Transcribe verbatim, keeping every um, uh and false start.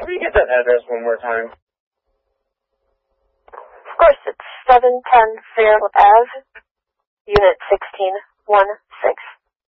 me get that address one more time. Of course, it's seven ten Fairfield Avenue, Unit sixteen one six.